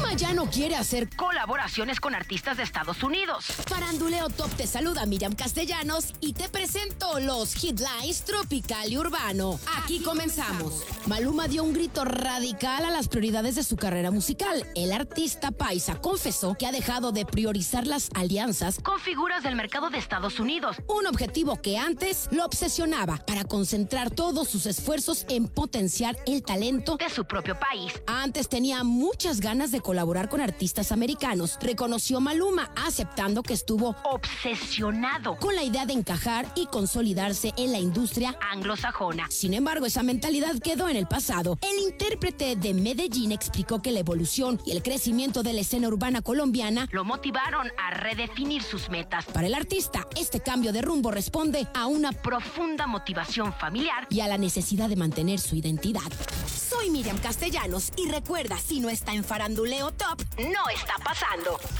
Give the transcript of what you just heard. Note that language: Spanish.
Maluma ya no quiere hacer colaboraciones con artistas de Estados Unidos. Faranduleo Top te saluda Miriam Castellanos y te presento los headlines tropical y urbano. Aquí comenzamos. Maluma dio un grito radical a las prioridades de su carrera musical. El artista paisa confesó que ha dejado de priorizar las alianzas con figuras del mercado de Estados Unidos, un objetivo que antes lo obsesionaba, para concentrar todos sus esfuerzos en potenciar el talento de su propio país. Antes tenía muchas ganas de colaborar con artistas americanos, reconoció Maluma, aceptando que estuvo obsesionado con la idea de encajar y consolidarse en la industria anglosajona. Sin embargo, esa mentalidad quedó en el pasado. El intérprete de Medellín explicó que la evolución y el crecimiento de la escena urbana colombiana lo motivaron a redefinir sus metas. Para el artista, este cambio de rumbo responde a una profunda motivación familiar y a la necesidad de mantener su identidad. Soy Miriam Castellanos y recuerda, si no está en Faranduleo Top, no está pasando.